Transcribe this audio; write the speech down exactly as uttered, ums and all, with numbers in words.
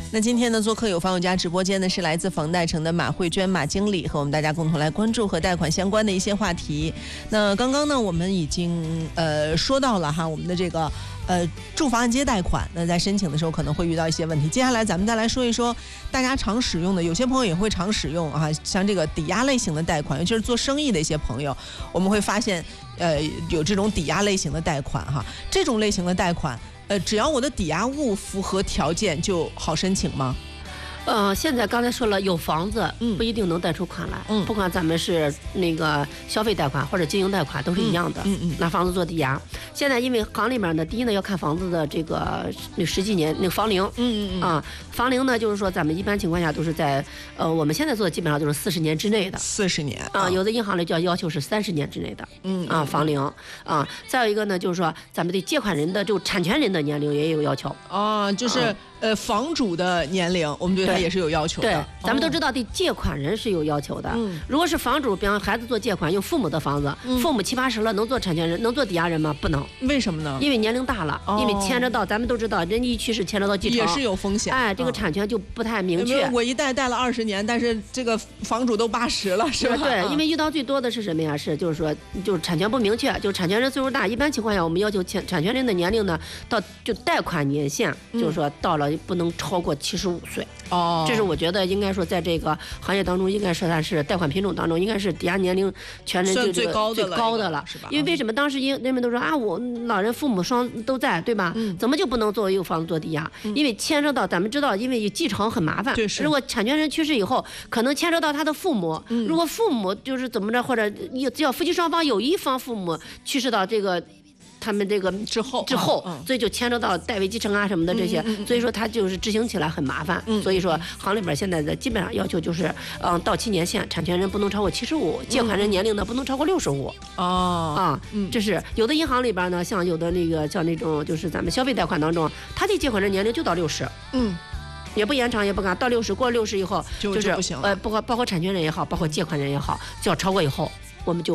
那今天呢，做客有房有家直播间的是来自房贷城的马慧娟马经理，和我们大家共同来关注和贷款相关的一些话题。那刚刚呢，我们已经呃说到了哈，我们的这个呃住房按揭贷款，那在申请的时候可能会遇到一些问题。接下来咱们再来说一说大家常使用的，有些朋友也会常使用啊，像这个抵押类型的贷款，尤其是做生意的一些朋友，我们会发现呃有这种抵押类型的贷款哈，这种类型的贷款。呃，只要我的抵押物符合条件就好申请吗？ 呃，现在刚才说了，有房子不一定能贷出款来，嗯，不管咱们是那个消费贷款或者经营贷款都是一样的，嗯嗯，拿房子做抵押。现在因为行里面呢，第一呢要看房子的这个那实际年那个房龄，嗯嗯嗯啊，房龄呢就是说咱们一般情况下都是在呃我们现在做的基本上都是四十年之内的， 四十年啊，有的银行里就要要求是三十年之内的，嗯啊房龄啊，再有一个呢就是说咱们对借款人的就产权人的年龄也有要求， 啊，就是、啊、呃房主的年龄我们对他也是有要求的。 对，咱们都知道对借款人是有要求的。嗯，如果是房主，比方孩子做借款用父母的房子，嗯、父母七八十了，能做产权人，能做抵押人吗？不能。 为什么呢？ 因为年龄大了，哦、因为牵扯到咱们都知道，人一去世牵扯到继承， 也是有风险。 哎，这个产权就不太明确。 嗯、我一贷贷了二十年，但是这个房主都八十了，是吧？ 对，因为遇到最多的是什么呀？是就是说，就是产权不明确，就是产权人岁数大。一般情况下，我们要求产产权人的年龄呢，到就贷款年限，嗯、就是说到了不能超过七十五岁。哦，这是我觉得应该说在这个行业当中，应该说它是贷款品种当中，应该是抵押年龄权人最最高的最高的了， 是吧？ 因为为什么当时因人们都说啊，我老人父母双都在，对吧？嗯、怎么就不能作为有房子做抵押？嗯、因为牵涉到咱们知道，因为继承很麻烦。如果产权人去世以后，可能牵涉到他的父母。嗯、如果父母就是怎么着，或者只要夫妻双方有一方父母去世到这个。他们这个之后之后， 嗯、 所以就牵扯到代为继承啊什么的这些，嗯嗯嗯、所以说他就是执行起来很麻烦。嗯、所以说行里边现在的基本上要求就是，嗯，到期年限，产权人不能超过七十五，借款人年龄呢不能超过六十五。哦，啊，嗯、这是有的银行里边呢，像有的那个像那种就是咱们消费贷款当中，他的借款人年龄就到六十。嗯。也不延长也不干，到六十过了六十以后， 就就是不行了。 呃，包括包括产权人也好，包括借款人也好，就要超过以后，我们就